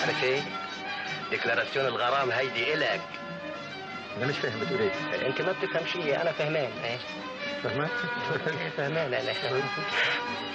عارف ايه؟ ديكلاراسيون الغرام هيدي إلك. انا مش فاهم بتقول ايه. انت ما بتفهم شيء، انا فهمان. ايه فاهمان؟ فهمان انا.